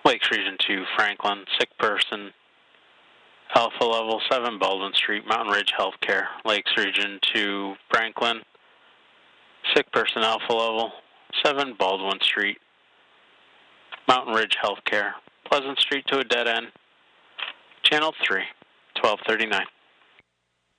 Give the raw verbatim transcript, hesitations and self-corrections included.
Lakes Region two, Franklin, sick person, Alpha Level seven, Baldwin Street, Mountain Ridge Healthcare. Lakes Region two, Franklin, sick person, Alpha Level seven, Baldwin Street, Mountain Ridge Healthcare. Pleasant Street to a dead end. Channel three, twelve thirty-nine.